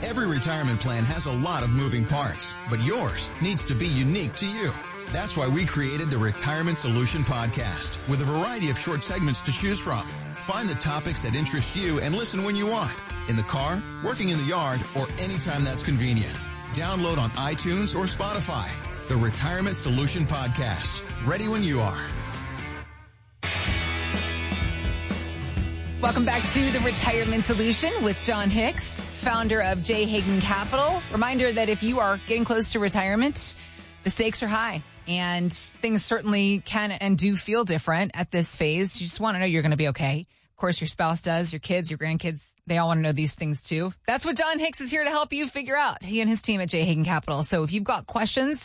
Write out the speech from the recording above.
Every retirement plan has a lot of moving parts, but yours needs to be unique to you. That's why we created the Retirement Solution Podcast with a variety of short segments to choose from. Find the topics that interest you and listen when you want. In the car, working in the yard, or anytime that's convenient. Download on iTunes or Spotify. The Retirement Solution Podcast. Ready when you are. Welcome back to the Retirement Solution with John Hicks, founder of J. Hagan Capital. Reminder that if you are getting close to retirement, the stakes are high and things certainly can and do feel different at this phase. You just want to know you're going to be okay. Of course, your spouse does, your kids, your grandkids, they all want to know these things too. That's what John Hicks is here to help you figure out. He and his team at J. Hagan Capital. So if you've got questions